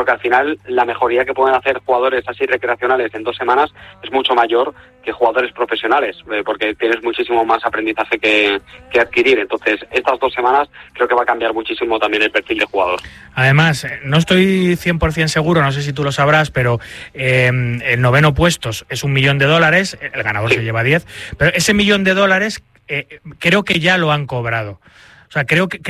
porque al final la mejoría que pueden hacer jugadores así recreacionales en 2 semanas es mucho mayor que jugadores profesionales, porque tienes muchísimo más aprendizaje que adquirir. Entonces, estas 2 semanas creo que va a cambiar muchísimo también el perfil de jugador. Además, no estoy 100% seguro, no sé si tú lo sabrás, pero el 9º puesto es $1 millón, el ganador se lleva 10, pero ese $1 millón creo que ya lo han cobrado. O sea, creo que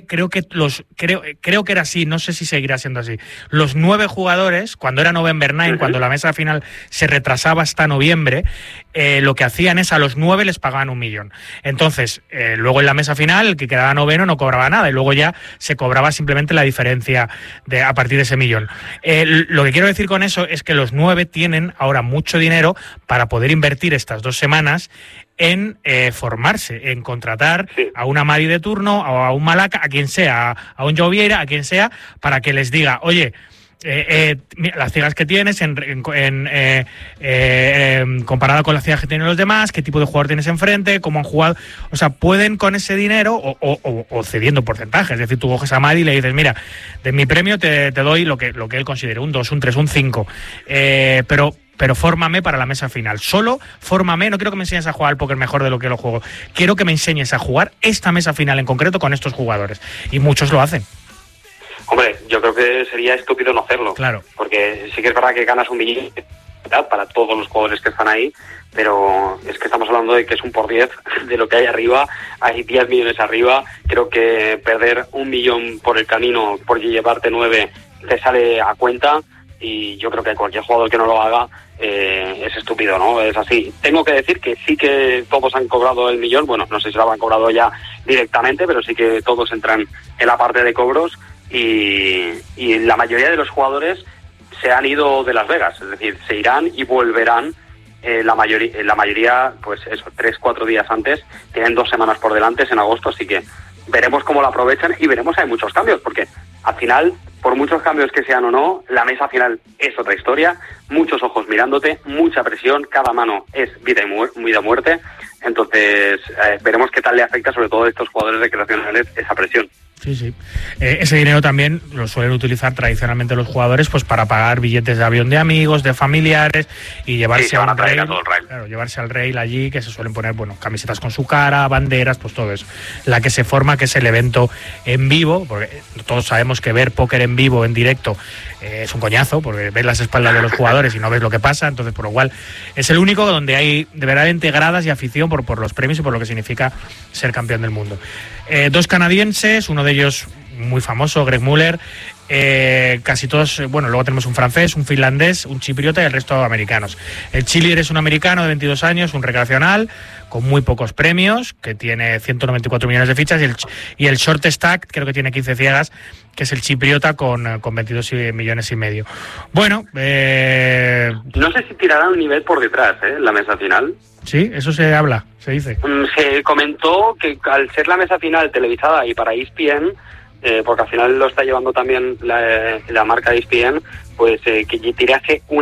era así, no sé si seguirá siendo así. Los 9 jugadores, cuando era November 9, cuando la mesa final se retrasaba hasta noviembre, lo que hacían es a los 9 les pagaban $1 millón. Entonces, luego en la mesa final, el que quedaba noveno no cobraba nada y luego ya se cobraba simplemente la diferencia a partir de ese $1 millón. Lo que quiero decir con eso es que los 9 tienen ahora mucho dinero para poder invertir estas 2 semanas en formarse, en contratar a una Mari de turno, a un Malaca, a quien sea, a un Joviera, a quien sea, para que les diga, oye, las ciegas que tienes comparada con las ciegas que tienen los demás, qué tipo de jugador tienes enfrente, cómo han jugado. O sea, pueden con ese dinero o cediendo porcentajes. Es decir, tú coges a Mari y le dices, mira, de mi premio te doy lo que él considere, un 2, un 3, un 5, pero fórmame para la mesa final. Solo fórmame, no quiero que me enseñes a jugar al póker mejor de lo que lo juego. Quiero que me enseñes a jugar esta mesa final en concreto con estos jugadores. Y muchos lo hacen. Hombre, yo creo que sería estúpido no hacerlo. Claro. Porque sí que es verdad que ganas $1 millón para todos los jugadores que están ahí, pero es que estamos hablando de que es un por 10 de lo que hay arriba. Hay 10 millones arriba. Creo que perder $1 millón por el camino, por llevarte 9, te sale a cuenta. Y yo creo que cualquier jugador que no lo haga es estúpido, ¿no? Es así. Tengo que decir que sí que todos han cobrado el $1 millón. Bueno, no sé si lo han cobrado ya directamente, pero sí que todos entran en la parte de cobros y la mayoría de los jugadores se han ido de Las Vegas. Es decir, se irán y volverán. La mayoría, pues eso, 3-4 días antes. Tienen 2 semanas por delante, es en agosto, así que veremos cómo lo aprovechan y veremos hay muchos cambios, porque al final, por muchos cambios que sean o no, la mesa final es otra historia, muchos ojos mirándote, mucha presión, cada mano es vida y muerte, entonces veremos qué tal le afecta sobre todo a estos jugadores recreacionales esa presión. Sí. Ese dinero también lo suelen utilizar tradicionalmente los jugadores pues para pagar billetes de avión de amigos, de familiares y llevarse al rail. Claro, llevarse al rail allí, que se suelen poner, camisetas con su cara, banderas, pues todo eso. La que se forma, que es el evento en vivo, porque todos sabemos que ver póker en vivo, en directo, es un coñazo, porque ves las espaldas de los jugadores y no ves lo que pasa, entonces por lo cual es el único donde hay de verdad integradas y afición por los premios y por lo que significa ser campeón del mundo. 2 canadienses, uno de ellos muy famoso, Greg Muller, casi todos, luego tenemos un francés, un finlandés, un chipriota y el resto americanos. El Chilier es un americano de 22 años, un recreacional, con muy pocos premios, que tiene 194 millones de fichas, y el short stack, creo que tiene 15 ciegas, que es el chipriota con 22 millones y medio. No sé si tirará un nivel por detrás, la mesa final. Sí, eso se habla, se dice. Se comentó que al ser la mesa final televisada y para ESPN, porque al final lo está llevando también la marca ESPN, pues que tirase un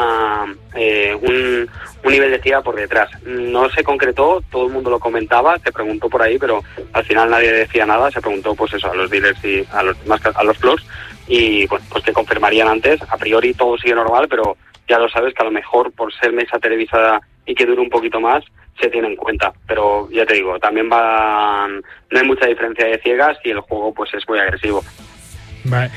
nivel de tira por detrás. No se concretó, todo el mundo lo comentaba, se preguntó por ahí, pero al final nadie decía nada. Se preguntó pues eso a los dealers y a los floors y pues que confirmarían antes. A priori todo sigue normal, pero ya lo sabes que a lo mejor por ser mesa televisada y que dure un poquito más se tiene en cuenta, pero ya te digo, también no hay mucha diferencia de ciegas y el juego pues es muy agresivo. Vale.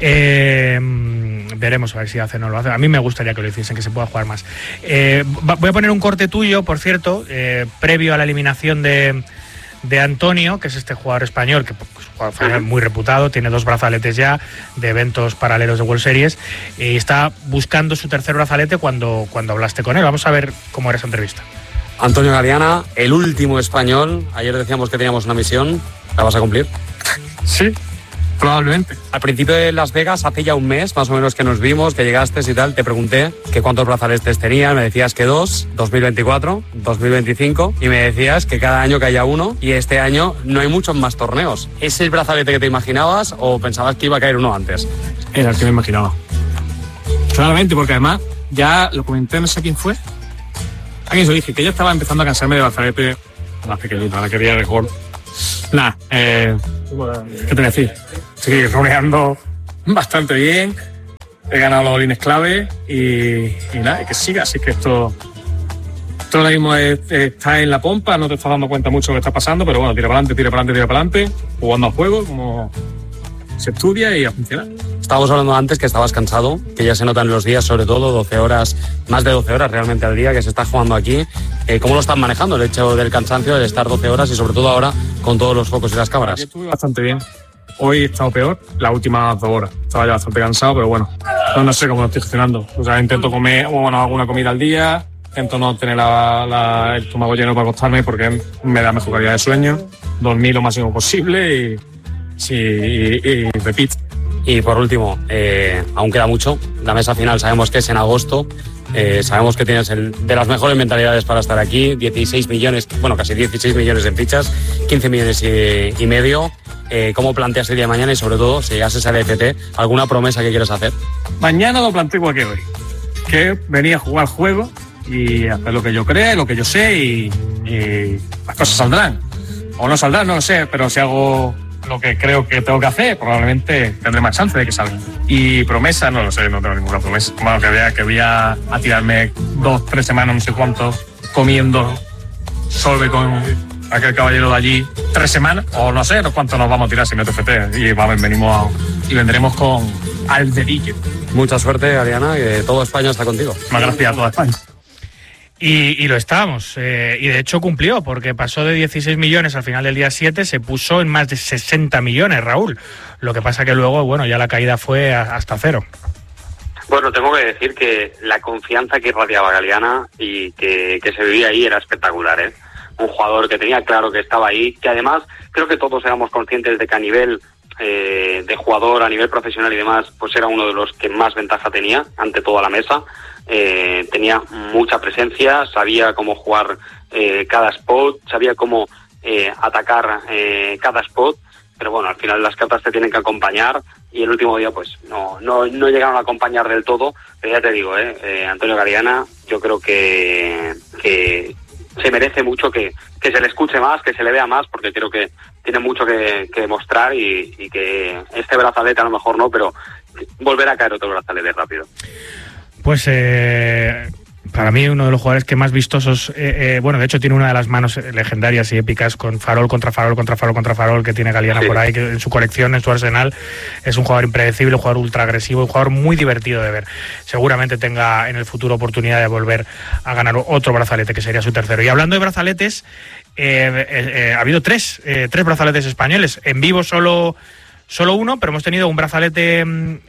Veremos a ver si hace o no lo hace. A mí me gustaría que lo hiciesen, que se pueda jugar más. Voy a poner un corte tuyo, por cierto, previo a la eliminación de Antonio, que es este jugador español, que es un jugador español muy reputado, tiene 2 brazaletes ya de eventos paralelos de World Series, y está buscando su tercer brazalete cuando hablaste con él. Vamos a ver cómo era esa entrevista. Antonio Galeana, el último español. Ayer decíamos que teníamos una misión. ¿La vas a cumplir? Sí, probablemente. Al principio de Las Vegas, hace ya un mes más o menos que nos vimos, que llegaste y tal, te pregunté que cuántos brazaletes tenías, me decías que 2, 2024, 2025, y me decías que cada año que haya uno, y este año no hay muchos más torneos. ¿Es el brazalete que te imaginabas o pensabas que iba a caer uno antes? Era el que me imaginaba. Claramente, porque además, ya lo comenté, no sé quién fue. A quién se lo dije, que yo estaba empezando a cansarme de brazalete más pequeñito, la quería mejor. Nada, ¿qué te voy a decir? Sigue rodeando bastante bien. he ganado los olines clave y nada, y que siga. Así que esto ahora mismo está en la pompa, no te estás dando cuenta mucho de lo que está pasando, pero bueno, tira para adelante, jugando a juego, como se estudia y a funcionar. Estábamos hablando antes que estabas cansado, que ya se notan los días, sobre todo 12 horas, más de 12 horas realmente al día que se está jugando aquí. ¿Cómo lo están manejando el hecho del cansancio, de estar 12 horas y sobre todo ahora con todos los focos y las cámaras? Yo estuve bastante bien. Hoy he estado peor, las últimas 2 horas. Estaba ya bastante cansado, pero bueno, no sé cómo lo estoy gestionando. O sea, intento comer alguna comida al día, intento no tener el estómago lleno para acostarme porque me da mejor calidad de sueño, dormir lo máximo posible y repito. Y por último, aún queda mucho, la mesa final sabemos que es en agosto, sabemos que tienes de las mejores mentalidades para estar aquí, 16 millones, bueno, casi 16 millones en fichas, 15 millones y medio. ¿Cómo planteas el día de mañana y sobre todo, si llegases al EFT, alguna promesa que quieras hacer? Mañana lo planteo igual que hoy, que venía a jugar juego y hacer lo que yo crea, lo que yo sé y las cosas saldrán. O no saldrán, no lo sé, pero si hago lo que creo que tengo que hacer, probablemente tendré más chance de que salga. Y promesa, no lo sé, no tengo ninguna promesa. Bueno, que voy a tirarme 2-3 semanas, no sé cuánto, comiendo solve con aquel caballero de allí 3 semanas, o no sé cuánto nos vamos a tirar si meto FT. Y vendremos con al dedillo. Mucha suerte, Galeana, que todo España está contigo. Más gracias a toda España. Y lo estábamos, y de hecho cumplió, porque pasó de 16 millones al final del día 7, se puso en más de 60 millones, Raúl. Lo que pasa que luego, bueno, ya la caída fue hasta 0. Bueno, tengo que decir que la confianza que irradiaba Galeana y que se vivía ahí era espectacular, ¿eh? Un jugador que tenía claro que estaba ahí, que además creo que todos éramos conscientes de que a nivel de jugador, a nivel profesional y demás, pues era uno de los que más ventaja tenía ante toda la mesa. Tenía mucha presencia, sabía cómo jugar cada spot, sabía cómo atacar cada spot, pero bueno, al final las cartas te tienen que acompañar y el último día pues no llegaron a acompañar del todo, pero ya te digo, Antonio Galeana, yo creo que se merece mucho que se le escuche más, que se le vea más, porque creo que tiene mucho que demostrar y que este brazalete a lo mejor no, pero volverá a caer otro brazalete rápido. Pues para mí uno de los jugadores que más vistosos, bueno, de hecho tiene una de las manos legendarias y épicas con farol contra farol que tiene Galeana, sí, por ahí, que en su colección, en su arsenal. Es un jugador impredecible, un jugador ultra agresivo, un jugador muy divertido de ver. Seguramente tenga en el futuro oportunidad de volver a ganar otro brazalete, que sería su tercero. Y hablando de brazaletes, ha habido tres brazaletes españoles. En vivo solo uno, pero hemos tenido un brazalete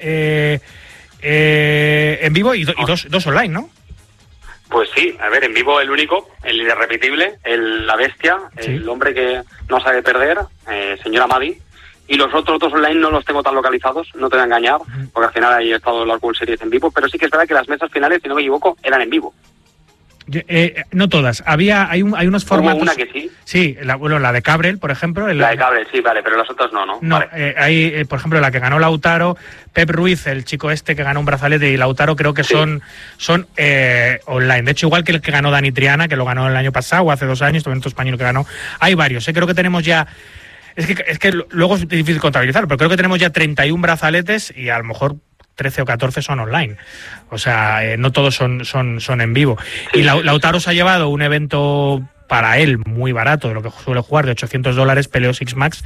en vivo y dos online, ¿no? Pues sí, a ver, en vivo el único, el irrepetible, la bestia, sí, el hombre que no sabe perder, señor Amadi. Y los otros 2 online no los tengo tan localizados, no te voy a engañar, porque al final ahí he estado en las World Series en vivo, pero sí que es verdad que las mesas finales, si no me equivoco, eran en vivo. No todas, hay unos formatos. Hubo una que sí. Sí, la de Cabrel, por ejemplo. La de Cabrel, sí, vale, pero las otras no. No, vale. Hay, por ejemplo, la que ganó Lautaro, Pep Ruiz, el chico este que ganó un brazalete, y Lautaro creo que sí, son online. De hecho, igual que el que ganó Dani Triana, que lo ganó el año pasado, o hace 2 años, también otro español que ganó. Hay varios, creo que tenemos ya. Es que luego es difícil contabilizarlo, pero creo que tenemos ya 31 brazaletes y a lo mejor 13 o 14 son online. O sea, no todos son en vivo. Y Lautaro se ha llevado un evento para él muy barato, de lo que suele jugar, de $800, Peleo Six Max,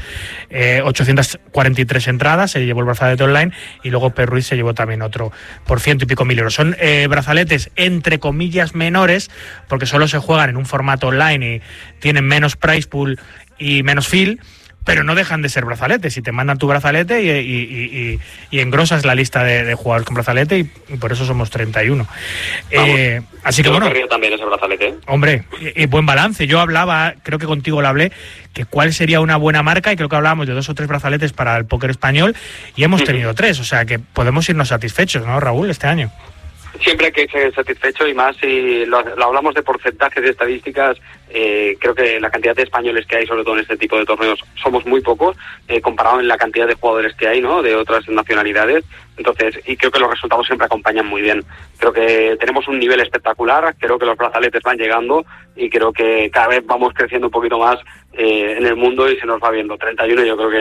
843 entradas, se llevó el brazalete online, y luego Per Ruiz se llevó también otro por 100 y pico mil euros. Son brazaletes entre comillas menores, porque solo se juegan en un formato online y tienen menos price pool y menos feel, pero no dejan de ser brazaletes, y te mandan tu brazalete y engrosas la lista de jugadores con brazalete, y por eso somos 31. Así que bueno, también ese brazalete. Hombre, buen balance. Yo hablaba, creo que contigo lo hablé, que cuál sería una buena marca, y creo que hablábamos de 2 o 3 brazaletes para el póker español, y hemos tenido 3, o sea que podemos irnos satisfechos, ¿no, Raúl, este año? Siempre hay que ser satisfecho, y más si lo hablamos de porcentajes, de estadísticas. Creo que la cantidad de españoles que hay, sobre todo en este tipo de torneos, somos muy pocos, comparado en la cantidad de jugadores que hay, ¿no?, de otras nacionalidades. Entonces, y creo que los resultados siempre acompañan muy bien. Creo que tenemos un nivel espectacular, creo que los brazaletes van llegando, y creo que cada vez vamos creciendo un poquito más en el mundo, y se nos va viendo. 31 yo creo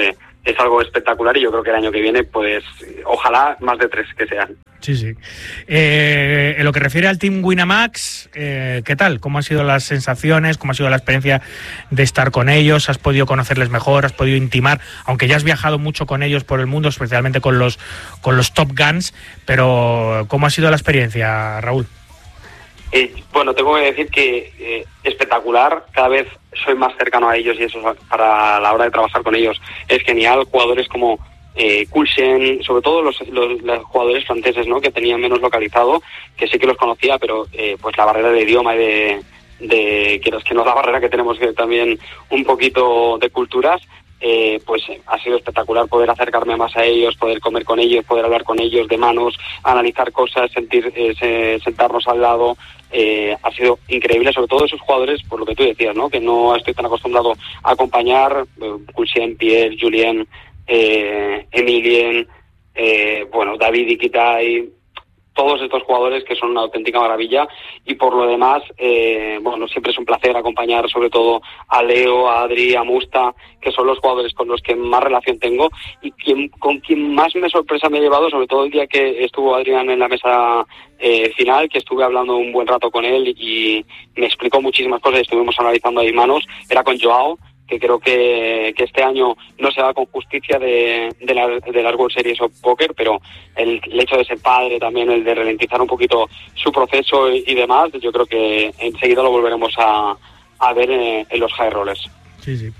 es algo espectacular y yo creo que el año que viene, pues ojalá más de 3 que sean. Sí, sí. En lo que refiere al Team Winamax, ¿qué tal? ¿Cómo han sido las sensaciones? ¿Cómo ha sido la experiencia de estar con ellos? ¿Has podido conocerles mejor? ¿Has podido intimar? Aunque ya has viajado mucho con ellos por el mundo, especialmente con los Top Guns, pero ¿cómo ha sido la experiencia, Raúl? Bueno, tengo que decir que espectacular, cada vez soy más cercano a ellos y eso para la hora de trabajar con ellos es genial. Jugadores como Kulchen, sobre todo los jugadores franceses, ¿no?, que tenían menos localizado, que sí que los conocía, pero pues la barrera de idioma y de que no es la barrera que tenemos también un poquito de culturas, pues ha sido espectacular poder acercarme más a ellos, poder comer con ellos, poder hablar con ellos de manos, analizar cosas, sentarnos al lado. Ha sido increíble, sobre todo esos jugadores, por lo que tú decías, ¿no?, que no estoy tan acostumbrado a acompañar, Kulchen, Pierre, Julien, Emilien, bueno, David Iquitai, todos estos jugadores que son una auténtica maravilla. Y por lo demás, bueno, siempre es un placer acompañar sobre todo a Leo, a Adri, a Musta, que son los jugadores con los que más relación tengo y con quien más sorpresa me he llevado, sobre todo el día que estuvo Adrián en la mesa final, que estuve hablando un buen rato con él y me explicó muchísimas cosas y estuvimos analizando ahí manos. Era con Joao, que creo que este año no se va con justicia de las World Series of Poker, pero el hecho de ser padre también, el de ralentizar un poquito su proceso y demás, yo creo que enseguida lo volveremos a ver en los high rollers. Sí, sí.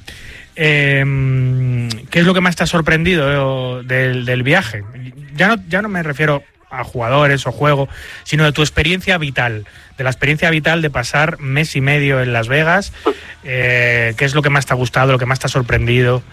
¿Qué es lo que más te ha sorprendido del viaje? Ya no me refiero a jugadores o juego, sino de tu experiencia vital, de la experiencia vital de pasar mes y medio en Las Vegas. ¿Qué es lo que más te ha gustado, lo que más te ha sorprendido?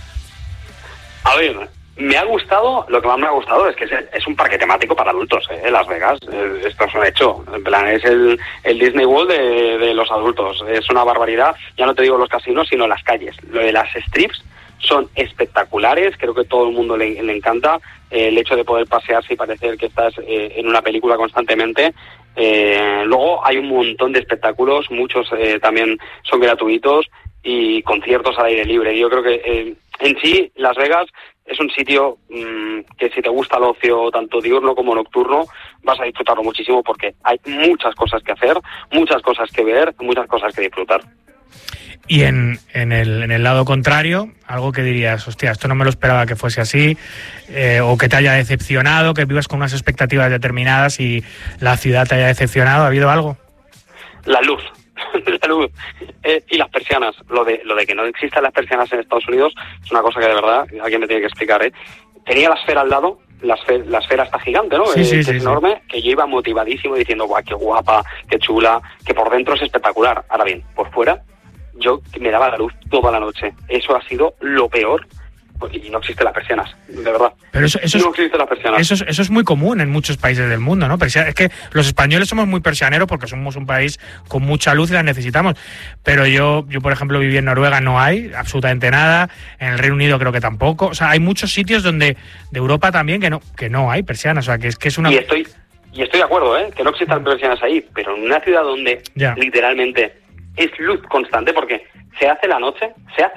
A ver, me ha gustado, lo que más me ha gustado es que es un parque temático para adultos, Las Vegas. Esto es un hecho, en plan, es el Disney World de los adultos. Es una barbaridad, ya no te digo los casinos, sino las calles. Lo de las strips son espectaculares, creo que todo el mundo le encanta el hecho de poder pasearse y parecer que estás en una película constantemente. Luego hay un montón de espectáculos, muchos también son gratuitos y conciertos al aire libre. Yo creo que en sí Las Vegas es un sitio que si te gusta el ocio tanto diurno como nocturno vas a disfrutarlo muchísimo porque hay muchas cosas que hacer, muchas cosas que ver, muchas cosas que disfrutar. Y en el lado contrario, algo que dirías, hostia, esto no me lo esperaba que fuese así, o que te haya decepcionado, que vivas con unas expectativas determinadas y la ciudad te haya decepcionado, ¿ha habido algo? La luz. La luz y las persianas. Lo de que no existan las persianas en Estados Unidos es una cosa que de verdad alguien me tiene que explicar. Tenía la esfera al lado, la esfera está gigante, ¿no? Sí, es enorme, que yo iba motivadísimo diciendo, guau, qué guapa, qué chula, que por dentro es espectacular. Ahora bien, por fuera yo me daba la luz toda la noche. Eso ha sido lo peor. Y no existen las persianas, de verdad. Pero eso no existen las persianas. Eso es muy común en muchos países del mundo, ¿no? Es que los españoles somos muy persianeros porque somos un país con mucha luz y la necesitamos. Pero yo por ejemplo, viví en Noruega, no hay absolutamente nada. En el Reino Unido creo que tampoco. O sea, hay muchos sitios de Europa también que no hay persianas. O sea, que es una... Y estoy de acuerdo, que no existan persianas ahí, pero en una ciudad donde literalmente es luz constante, porque se hace la noche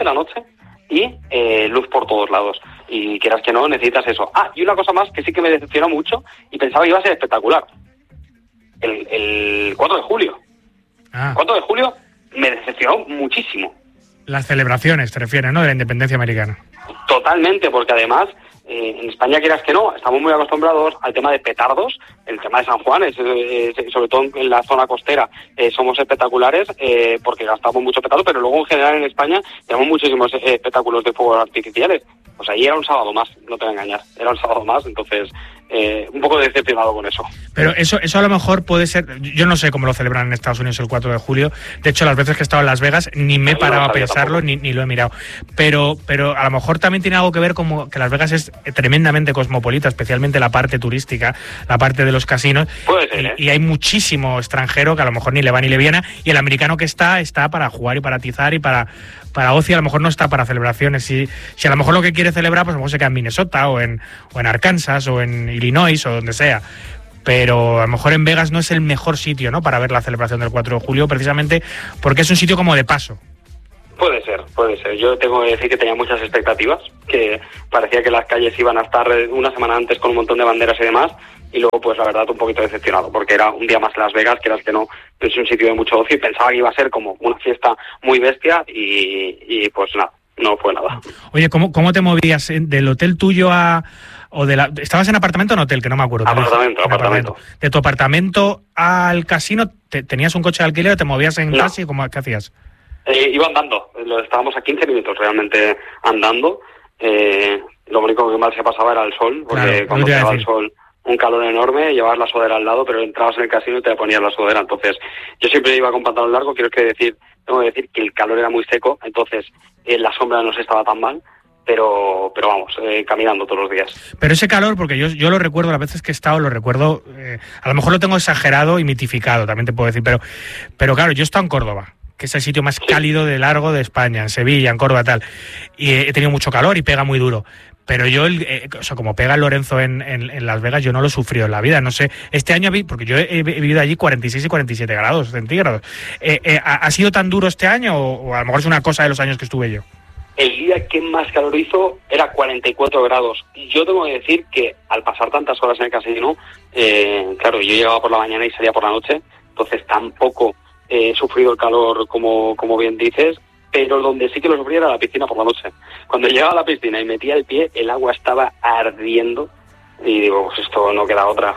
y luz por todos lados. Y quieras que no, necesitas eso. Y una cosa más que sí que me decepcionó mucho y pensaba que iba a ser espectacular. El 4 de julio. 4 de julio me decepcionó muchísimo. Las celebraciones, te refieres, ¿no? De la independencia americana. Totalmente, porque además en España, quieras que no, estamos muy acostumbrados al tema de petardos. El tema de San Juan, sobre todo en la zona costera, somos espectaculares porque gastamos mucho petardo, pero luego en general en España tenemos muchísimos espectáculos de fuegos artificiales. Pues ahí era un sábado más, no te voy a engañar, era un sábado más, entonces un poco decepcionado con eso. Pero eso a lo mejor puede ser, yo no sé cómo lo celebran en Estados Unidos el 4 de julio, de hecho las veces que he estado en Las Vegas ni me he parado a pensarlo ni lo he mirado, pero a lo mejor también tiene algo que ver como que Las Vegas es tremendamente cosmopolita, especialmente la parte turística, la parte de los casinos. Puede ser, y hay muchísimo extranjero que a lo mejor ni le va ni le viene, y el americano que está para jugar y para atizar y para ocio, a lo mejor no está para celebraciones. Si a lo mejor lo que quiere celebrar, pues a lo mejor se queda en Minnesota o en Arkansas o en Illinois o donde sea. Pero a lo mejor en Vegas no es el mejor sitio, ¿no?, para ver la celebración del 4 de julio, precisamente porque es un sitio como de paso. Puede ser, Puede ser. Yo tengo que decir que tenía muchas expectativas, que parecía que las calles iban a estar una semana antes con un montón de banderas y demás, y luego pues la verdad un poquito decepcionado, porque era un día más en Las Vegas, que eras que no, es un sitio de mucho ocio, y pensaba que iba a ser como una fiesta muy bestia, y pues nada, no fue nada. Oye, ¿cómo te movías del hotel tuyo ¿estabas en apartamento o en hotel? Que no me acuerdo. Apartamento. De tu apartamento al casino, ¿tenías un coche de alquiler o te movías en taxi? ¿Qué hacías? Iba andando, estábamos a 15 minutos realmente andando. Lo único que mal se pasaba era el sol, porque claro, cuando pegaba el sol, un calor enorme, llevabas la sudadera al lado, pero entrabas en el casino y te ponías la sudadera. Entonces, yo siempre iba con pantalón largo. Tengo que decir que el calor era muy seco, entonces la sombra no se estaba tan mal. Pero vamos, caminando todos los días. Pero ese calor, porque yo lo recuerdo, las veces que he estado, lo recuerdo, a lo mejor lo tengo exagerado y mitificado, también te puedo decir, pero claro, yo he estado en Córdoba, que es el sitio más cálido de largo de España, en Sevilla, en Córdoba, tal, y he tenido mucho calor y pega muy duro. Pero yo, como pega el Lorenzo en Las Vegas, yo no lo he sufrido en la vida. No sé, este año porque yo he vivido allí 46 y 47 grados centígrados. ¿Ha sido tan duro este año o a lo mejor es una cosa de los años que estuve yo? El día que más calor hizo era 44 grados. Y yo tengo que decir que al pasar tantas horas en el casino, claro, yo llegaba por la mañana y salía por la noche, entonces tampoco he sufrido el calor como bien dices, pero donde sí que lo sufría era la piscina por la noche. Cuando llegaba a la piscina y metía el pie, el agua estaba ardiendo. Y digo, pues esto no queda otra,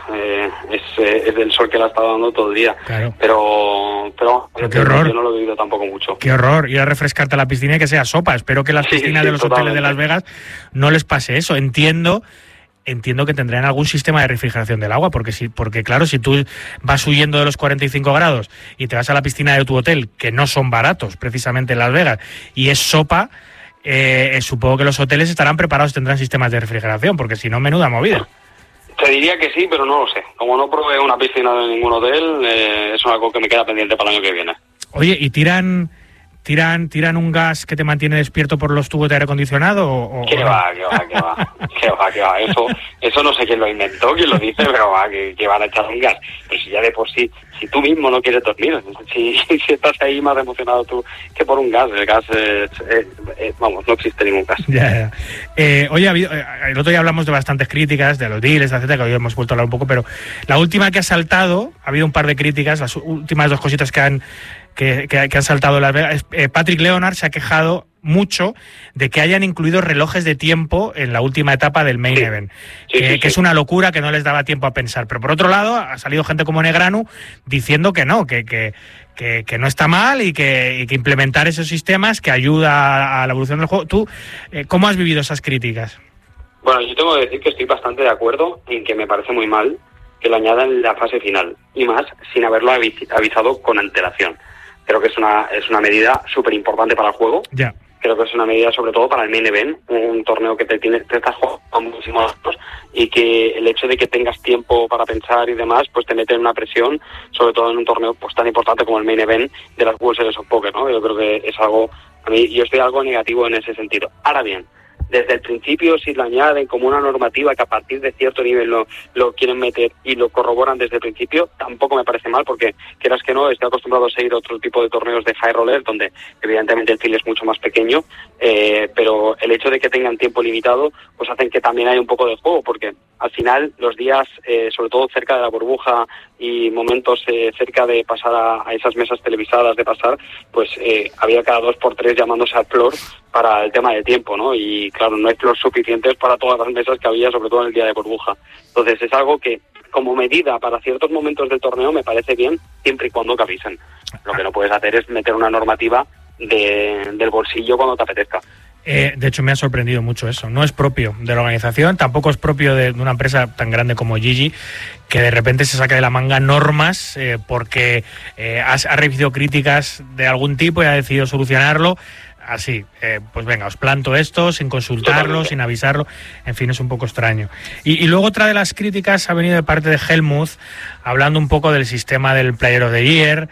es del sol que la ha estado dando todo el día. Claro. Pero qué horror. Yo no lo he vivido tampoco mucho. Qué horror, ir a refrescarte a la piscina y que sea sopa. Espero que las piscinas de los hoteles de Las Vegas no les pase eso. Entiendo que tendrán algún sistema de refrigeración del agua, porque claro, si tú vas huyendo de los 45 grados y te vas a la piscina de tu hotel, que no son baratos precisamente en Las Vegas, y es sopa, supongo que los hoteles estarán preparados, tendrán sistemas de refrigeración, porque si no, menuda movida. Te diría que sí, pero no lo sé. Como no probé una piscina de ningún hotel, es algo que me queda pendiente para el año que viene. Oye, ¿y tiran un gas que te mantiene despierto por los tubos de aire acondicionado? ¿Qué va? Eso no sé quién lo inventó, quién lo dice, pero que van a echar un gas. Pero si ya de por sí, si tú mismo no quieres dormir, si estás ahí más emocionado tú que por un gas, el gas no existe ningún gas. Ya. Oye, el otro día hablamos de bastantes críticas, de los deals, etcétera, que hoy hemos vuelto a hablar un poco, pero la última que ha saltado, ha habido un par de críticas, las últimas dos cositas que han saltado Las Vegas. Patrick Leonard se ha quejado mucho de que hayan incluido relojes de tiempo en la última etapa del Main Event, que es una locura, que no les daba tiempo a pensar. Pero por otro lado, ha salido gente como Negreanu diciendo que no, que no está mal y que implementar esos sistemas que ayuda a la evolución del juego. ¿Tú cómo has vivido esas críticas? Bueno, yo tengo que decir que estoy bastante de acuerdo en que me parece muy mal que lo añadan en la fase final, y más sin haberlo avisado con antelación. Creo que es una medida súper importante para el juego. Ya. Creo que es una medida sobre todo para el Main Event, un torneo que te estás jugando muchísimos años, y que el hecho de que tengas tiempo para pensar y demás, pues te mete en una presión, sobre todo en un torneo pues tan importante como el Main Event de las World Series of Poker, ¿no? Yo creo que es algo, yo estoy algo negativo en ese sentido. Ahora bien, desde el principio, si lo añaden como una normativa que a partir de cierto nivel lo quieren meter y lo corroboran desde el principio, tampoco me parece mal, porque quieras que no, estoy acostumbrado a seguir otro tipo de torneos de high roller, donde evidentemente el field es mucho más pequeño, pero el hecho de que tengan tiempo limitado, pues hacen que también haya un poco de juego, porque al final los días, sobre todo cerca de la burbuja y momentos cerca de pasar a esas mesas televisadas, de pasar, pues había cada 2x3 llamándose al floor para el tema del tiempo, ¿no? Y claro, no hay floor suficientes para todas las mesas que había, sobre todo en el día de burbuja. Entonces es algo que, como medida para ciertos momentos del torneo, me parece bien, siempre y cuando avisen. Lo que no puedes hacer es meter una normativa del bolsillo cuando te apetezca. De hecho, me ha sorprendido mucho eso. No es propio de la organización, tampoco es propio de una empresa tan grande como Gigi, que de repente se saca de la manga normas porque ha recibido críticas de algún tipo y ha decidido solucionarlo así. Pues venga, os planto esto sin consultarlo, totalmente, sin avisarlo. En fin, es un poco extraño. Y luego otra de las críticas ha venido de parte de Helmuth, hablando un poco del sistema del Player of the Year.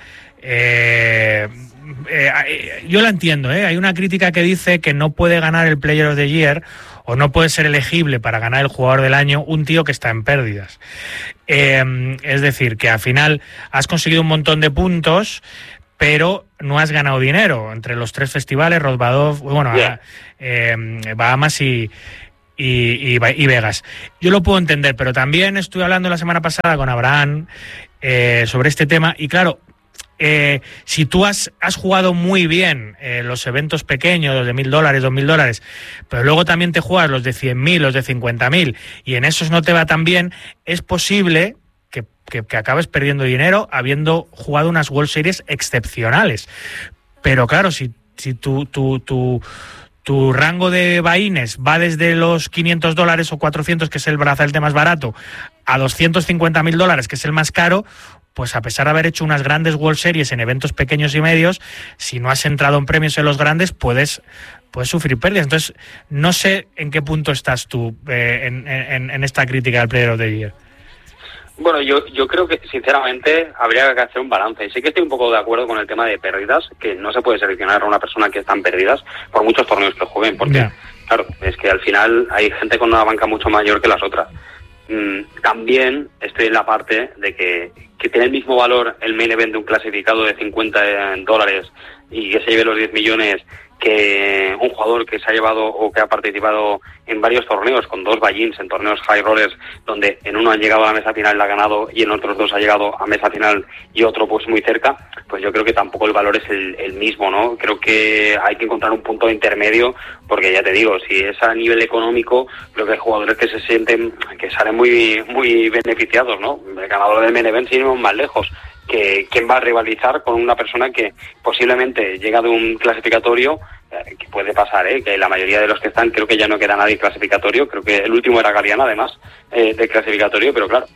Yo la entiendo, hay una crítica que dice que no puede ganar el Player of the Year o no puede ser elegible para ganar el jugador del año un tío que está en pérdidas. Es decir, que al final has conseguido un montón de puntos, pero no has ganado dinero entre los 3 festivales, Rozvadov, bueno, Bahamas y Vegas. Yo lo puedo entender, pero también estuve hablando la semana pasada con Abraham sobre este tema y claro, si tú has jugado muy bien los eventos pequeños, los de $1.000, $2.000, pero luego también te juegas los de 100.000, los de 50.000 y en esos no te va tan bien, es posible que acabes perdiendo dinero habiendo jugado unas World Series excepcionales. Pero claro, si tu rango de buy-ins va desde los $500 o 400, que es el brazalete más barato, a $250.000, que es el más caro, pues a pesar de haber hecho unas grandes World Series en eventos pequeños y medios, si no has entrado en premios en los grandes, puedes sufrir pérdidas. Entonces, no sé en qué punto estás tú en esta crítica del Player of the Year. Bueno, yo creo que sinceramente habría que hacer un balance. Y sí que estoy un poco de acuerdo con el tema de pérdidas, que no se puede seleccionar a una persona que están pérdidas por muchos torneos que jueguen, porque claro, es que al final hay gente con una banca mucho mayor que las otras. También estoy en la parte de que tiene el mismo valor el main event de un clasificado de $50 y que se lleve los 10 millones que un jugador que se ha llevado o que ha participado en varios torneos con 2 buy-ins en torneos high rollers, donde en uno han llegado a la mesa final y la ha ganado y en otros 2 ha llegado a mesa final y otro pues muy cerca. Pues yo creo que tampoco el valor es el mismo, ¿no? Creo que hay que encontrar un punto intermedio, porque ya te digo, si es a nivel económico, creo que hay jugadores que se sienten, que salen muy muy beneficiados, ¿no? El ganador del main event sin ir más lejos, que quién va a rivalizar con una persona que posiblemente llega de un clasificatorio, que puede pasar, que la mayoría de los que están, creo que ya no queda nadie clasificatorio, creo que el último era Galeana además de clasificatorio, pero claro,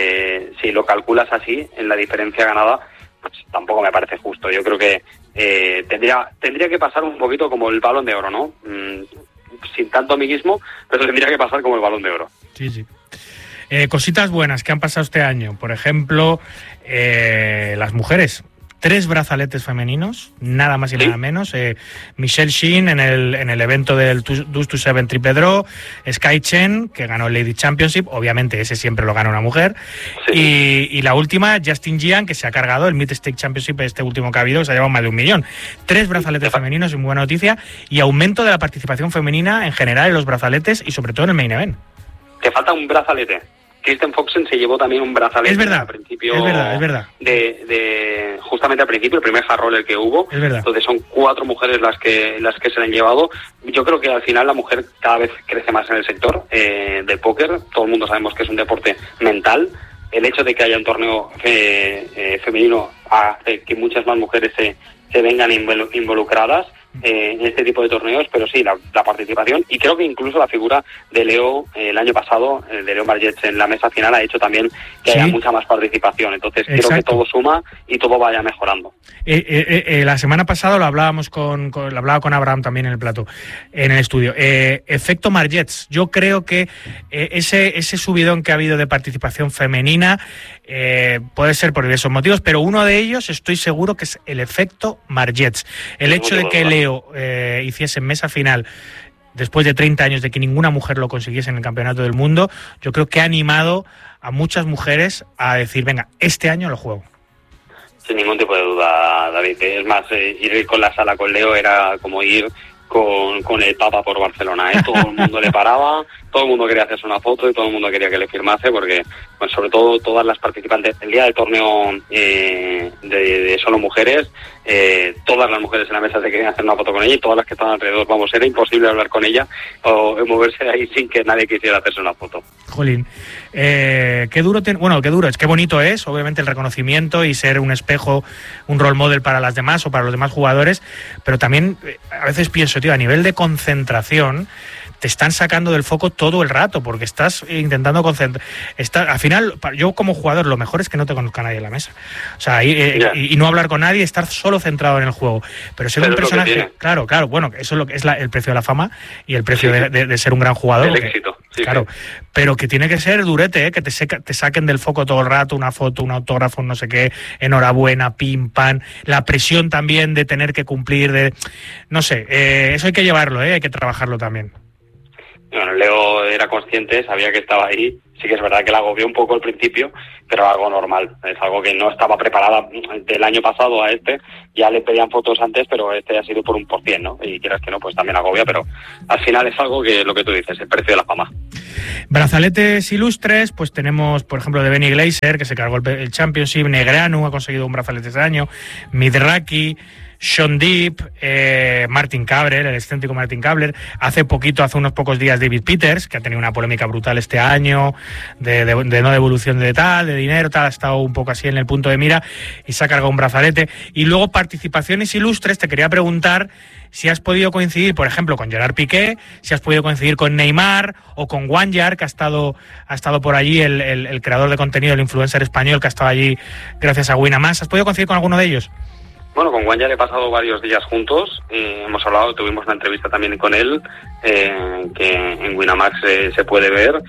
si lo calculas así en la diferencia ganada, pues tampoco me parece justo. Yo creo que tendría que pasar un poquito como el Balón de Oro, ¿no? Sin tanto amiguismo, pero tendría que pasar como el Balón de Oro. Sí. Cositas buenas que han pasado este año, por ejemplo, las mujeres. 3 brazaletes femeninos, nada más y nada menos. Michelle Sheen en el evento del Deuce to Seven Triple Draw, Sky Chen, que ganó el Lady Championship, obviamente ese siempre lo gana una mujer, y la última, Justin Jiang, que se ha cargado el Mid-State Championship, este último que ha habido, que se ha llevado más de 1 millón. 3 brazaletes femeninos, muy buena noticia, y aumento de la participación femenina en general en los brazaletes y sobre todo en el main event. Te falta un brazalete. Kristen Foxen se llevó también un brazalete al principio. Es verdad. Justamente al principio, el primer hard roller que hubo. Es verdad. Entonces son 4 mujeres las que se le han llevado. Yo creo que al final la mujer cada vez crece más en el sector del póker. Todo el mundo sabemos que es un deporte mental. El hecho de que haya un torneo femenino hace que muchas más mujeres se vengan involucradas en este tipo de torneos, pero sí, la participación, y creo que incluso la figura de Leo el año pasado, de Leo Margets en la mesa final, ha hecho también que haya mucha más participación. Entonces creo que todo suma y todo vaya mejorando. La semana pasada lo hablábamos lo hablaba con Abraham también en el plató, en el estudio. Efecto Margets. Yo creo que ese subidón que ha habido de participación femenina puede ser por diversos motivos, pero uno de ellos estoy seguro que es el efecto Margets. El hecho de que Leo hiciese mesa final después de 30 años de que ninguna mujer lo consiguiese en el campeonato del mundo, yo creo que ha animado a muchas mujeres a decir, venga, este año lo juego. Sin ningún tipo de duda, David. Es más, ir con la sala con Leo era como ir con el Papa por Barcelona, Todo el mundo le paraba, todo el mundo quería hacerse una foto y todo el mundo quería que le firmase, porque pues sobre todo todas las participantes, el día del torneo de solo mujeres, todas las mujeres en la mesa se querían hacer una foto con ella, y todas las que estaban alrededor, era imposible hablar con ella o moverse de ahí sin que nadie quisiera hacerse una foto. Jolín, qué duro, es que bonito es, obviamente, el reconocimiento y ser un espejo, un role model para las demás o para los demás jugadores, pero también a veces pienso, tío, a nivel de concentración, te están sacando del foco todo el rato, porque estás intentando concentrar. Al final, yo como jugador, lo mejor es que no te conozca nadie en la mesa. O sea, y no hablar con nadie, estar solo centrado en el juego. Pero ser un personaje, claro, bueno, eso es lo que es el precio de la fama y el precio de ser un gran jugador. El éxito. Claro, pero que tiene que ser durete, que te saquen del foco todo el rato, una foto, un autógrafo, no sé qué, enhorabuena, pim, pam, la presión también de tener que cumplir, no sé, eso hay que llevarlo, hay que trabajarlo también. Bueno, Leo era consciente, sabía que estaba ahí, sí que es verdad que la agobió un poco al principio, pero algo normal, es algo que no estaba preparada del año pasado a ya le pedían fotos antes, pero ha sido por 1%, ¿no? Y quieras que no, pues también agobia, pero al final es algo que, lo que tú dices, el precio de la fama. Brazaletes ilustres, pues tenemos, por ejemplo, de Benny Glaser, que se cargó el Championship, Negreanu ha conseguido un brazalete este año, Midraki, Sean Deep, Martin Cabler, el excéntrico Martin Cabler, hace unos pocos días David Peters, que ha tenido una polémica brutal este año, de no devolución de dinero, ha estado un poco así en el punto de mira y se ha cargado un brazalete. Y luego participaciones ilustres, te quería preguntar si has podido coincidir, por ejemplo, con Gerard Piqué, si has podido coincidir con Neymar o con Guanyar, que ha estado por allí, el creador de contenido, el influencer español que ha estado allí gracias a Winamax. ¿Has podido coincidir con alguno de ellos? Bueno, con Guanyar he pasado varios días juntos, hemos hablado, tuvimos una entrevista también con él, que en Winamax se puede ver,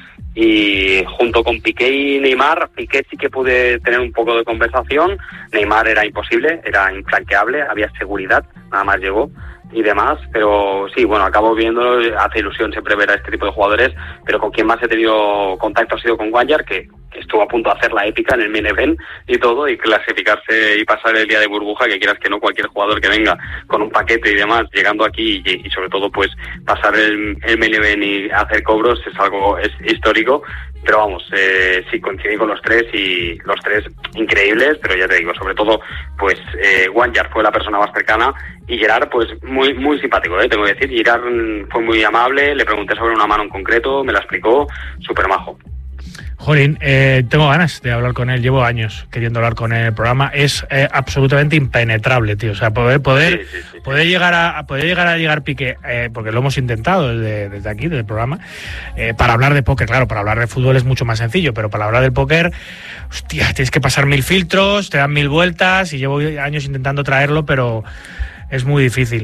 y junto con Piqué y Neymar, Piqué sí que pude tener un poco de conversación, Neymar era imposible, era infranqueable, había seguridad, nada más llegó y demás, pero sí, bueno, acabo viéndolo, hace ilusión siempre ver a este tipo de jugadores, pero con quien más he tenido contacto ha sido con Guanyar, que estuvo a punto de hacer la épica en el main event y todo, y clasificarse y pasar el día de burbuja, que quieras que no, cualquier jugador que venga con un paquete y demás, llegando aquí y sobre todo pues pasar el main event y hacer cobros es histórico. Pero vamos, sí, coincidí con los tres y los tres increíbles, pero ya te digo, sobre todo, pues Guanyar fue la persona más cercana y Gerard, pues muy muy simpático, tengo que decir. Gerard fue muy amable, le pregunté sobre una mano en concreto, me la explicó, súper majo. Jolín, tengo ganas de hablar con él, llevo años queriendo hablar con él en el programa, es absolutamente impenetrable, tío, o sea, poder llegar a llegar Piqué, porque lo hemos intentado desde aquí, desde el programa, para hablar de póker, claro, para hablar de fútbol es mucho más sencillo, pero para hablar del póker, hostia, tienes que pasar 1000 filtros, te dan 1000 vueltas, y llevo años intentando traerlo, pero es muy difícil.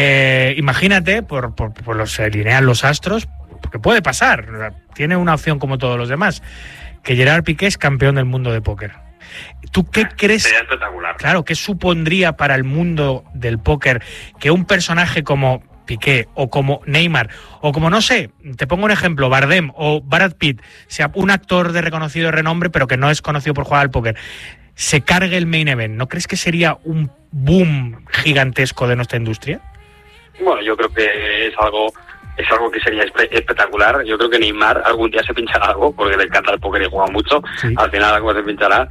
Imagínate, por se alinean los astros, porque puede pasar, tiene una opción como todos los demás, que Gerard Piqué es campeón del mundo de póker. ¿Tú qué crees? Sería espectacular. Claro, ¿qué supondría para el mundo del póker que un personaje como Piqué o como Neymar o como, no sé, te pongo un ejemplo, Bardem o Brad Pitt, sea un actor de reconocido renombre pero que no es conocido por jugar al póker, se cargue el main event? ¿No crees que sería un boom gigantesco de nuestra industria? Bueno, yo creo que es algo que sería espectacular. Yo creo que Neymar algún día se pinchará algo, porque le encanta el póker y juega mucho. Sí. Al final algo se pinchará.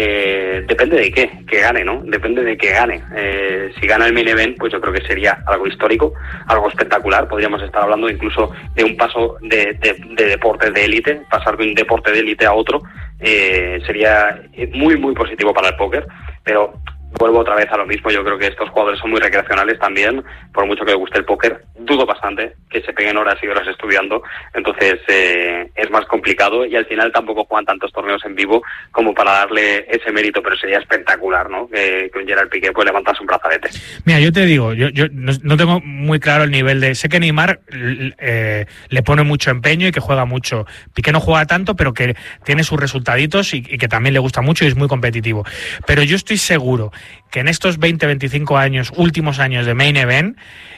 Depende de que gane, ¿no? Depende de que gane. Si gana el main event, pues yo creo que sería algo histórico, algo espectacular. Podríamos estar hablando incluso de un paso de deporte de élite, pasar de un deporte de élite a otro. Sería muy, muy positivo para el póker, pero vuelvo otra vez a lo mismo. Yo creo que estos jugadores son muy recreacionales también, por mucho que les guste el póker, dudo bastante que se peguen horas y horas estudiando, entonces es más complicado y al final tampoco juegan tantos torneos en vivo como para darle ese mérito, pero sería espectacular, ¿no? Que un Gerard Piqué pues levantarse un brazalete. Mira, yo te digo, yo no tengo muy claro el nivel de... Sé que Neymar le pone mucho empeño y que juega mucho. Piqué no juega tanto, pero que tiene sus resultaditos y que también le gusta mucho y es muy competitivo. Pero yo estoy seguro que en estos 20-25 años, últimos años de main event,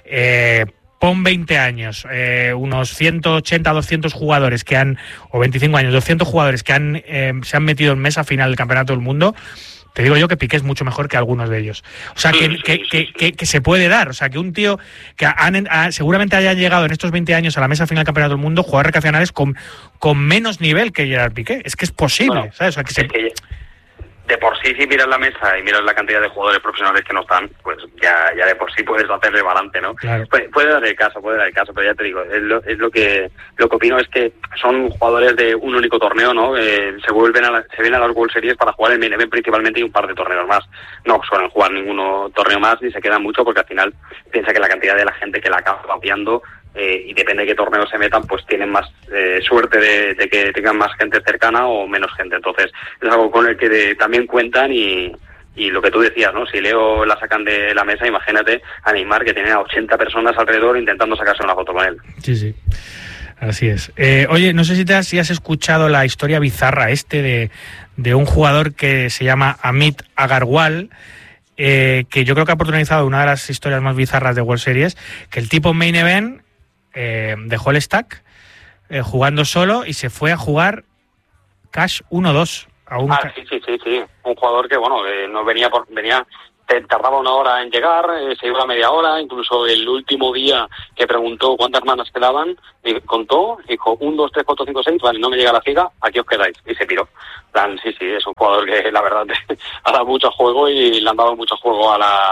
pon 20 años, unos 180, 200 jugadores que han, o 25 años, 200 jugadores que se han metido en mesa final del Campeonato del Mundo. Te digo yo que Piqué es mucho mejor que algunos de ellos. O sea, que se puede dar. O sea, que un tío que seguramente haya llegado en estos 20 años a la mesa final del Campeonato del Mundo, jugadores recreacionales con menos nivel que Gerard Piqué. Es que es posible, bueno, ¿sabes? O sea, de por sí, si miras la mesa y miras la cantidad de jugadores profesionales que no están, pues ya de por sí puedes hacerle balance, ¿no? Claro. Puede dar el caso, pero ya te digo, es lo que opino es que son jugadores de un único torneo, ¿no? Se vienen a las World Series para jugar el main event principalmente y un par de torneos más. No suelen jugar ninguno torneo más ni se quedan mucho porque al final piensa que la cantidad de la gente que la acaba vapeando y depende de qué torneos se metan, pues tienen más suerte de que tengan más gente cercana o menos gente. Entonces es algo con el que también cuentan y lo que tú decías, ¿no? Si Leo la sacan de la mesa, imagínate a Neymar, que tiene a 80 personas alrededor intentando sacarse una foto con él. Sí, sí. Así es. Oye, no sé si has escuchado la historia bizarra de un jugador que se llama Amit Agarwal, que yo creo que ha protagonizado una de las historias más bizarras de World Series, que el tipo main event dejó el stack jugando solo y se fue a jugar Cash 1-2. Sí. Un jugador que, bueno, no venía tardaba una hora en llegar, se iba a media hora, incluso el último día que preguntó cuántas manas quedaban, contó, dijo 1, 2, 3, 4, 5, 6, vale, no me llega la ciega, aquí os quedáis, y se piró. Sí, es un jugador que la verdad ha dado mucho juego y le han dado mucho juego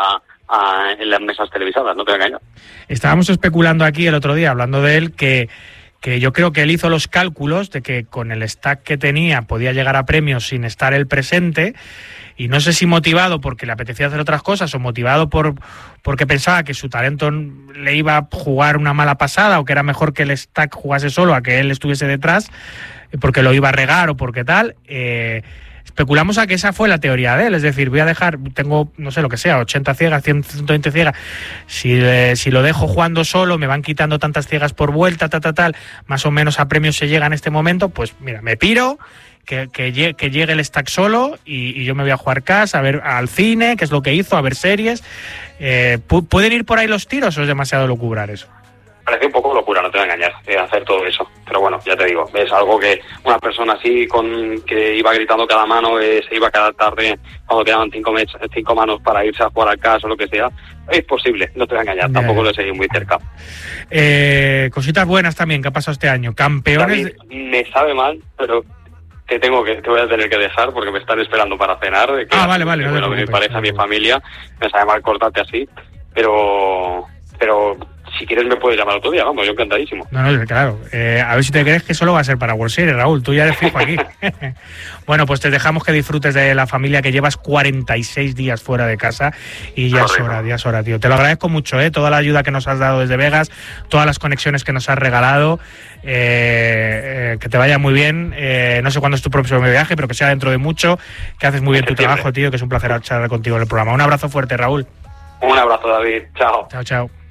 en las mesas televisadas, no te voy a engañar. Estábamos especulando aquí el otro día, hablando de él, que yo creo que él hizo los cálculos de que con el stack que tenía podía llegar a premios sin estar él presente, y no sé si motivado porque le apetecía hacer otras cosas o motivado porque pensaba que su talento le iba a jugar una mala pasada o que era mejor que el stack jugase solo a que él estuviese detrás porque lo iba a regar o porque tal. Especulamos a que esa fue la teoría de él, es decir, tengo, no sé lo que sea, 80 ciegas, 120 ciegas, si lo dejo jugando solo, me van quitando tantas ciegas por vuelta, tal, más o menos a premios se llega en este momento, pues mira, me piro, que llegue el stack solo y yo me voy a jugar cash, a ver al cine, que es lo que hizo, a ver series. ¿Pueden ir por ahí los tiros o es demasiado locubrar eso? Parece un poco locura, no te voy a engañar, hacer todo eso. Pero bueno, ya te digo, es algo que una persona así, que iba gritando cada mano, se iba cada tarde cuando quedaban 5 manos para irse a jugar al caso o lo que sea, es posible, no te voy a engañar, tampoco lo he seguido muy cerca. Cositas buenas también que ha pasado este año, campeones... Me sabe mal, pero te voy a tener que dejar porque me están esperando para cenar. Vale. Bueno, mi pareja, mi familia, me sabe mal cortarte así, pero si quieres me puedes llamar otro día, vamos, yo encantadísimo. No, claro. A ver si te crees que solo va a ser para World Series, Raúl, tú ya eres fijo aquí. Bueno, pues te dejamos que disfrutes de la familia, que llevas 46 días fuera de casa y ya es hora, tío. Te lo agradezco mucho, toda la ayuda que nos has dado desde Vegas, todas las conexiones que nos has regalado, que te vaya muy bien. No sé cuándo es tu próximo viaje, pero que sea dentro de mucho, que haces muy bien tu trabajo, tío, que es un placer charlar contigo en el programa. Un abrazo fuerte, Raúl. Un abrazo, David. Chao. Chao.